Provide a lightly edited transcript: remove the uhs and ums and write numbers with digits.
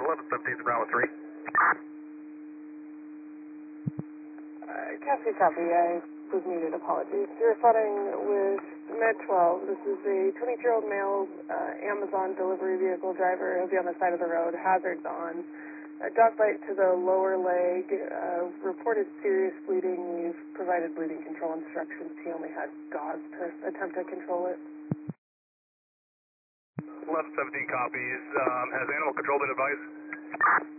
1117 Bravo 3. Copy, copy. I was muted. Apologies. You're responding with Med 12. This is a 22-year-old male Amazon delivery vehicle driver. He'll be on the side of the road. Hazards on. A dog bite to the lower leg. Reported serious bleeding. We've provided bleeding control instructions. He only had gauze to attempt to control it. 1117 copies. Has animal control been advised?